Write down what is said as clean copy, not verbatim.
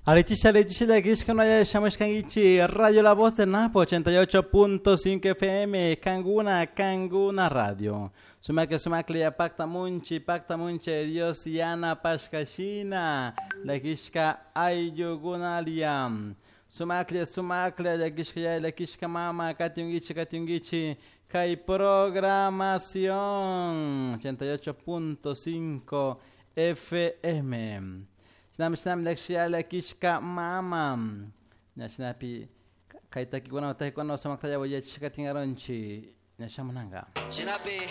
Arechicha de Kishkanaya Shamashkangichi, Radio La Voz del Napo, 88.5 FM, Kanguna Radio. Sumaklia Pacta Munchi, Dios Yana Pashkashina, La Kishka Ayugunaliam. Sumaklia, La Kishka Mama, Katiungichi, Kai Programación, 88.5 FM. Shinam Lexia Kishka Mama. Nashnapi Kaitaki Guana Taekwondo Samakaya Chikatingaronchi. Nashamananga.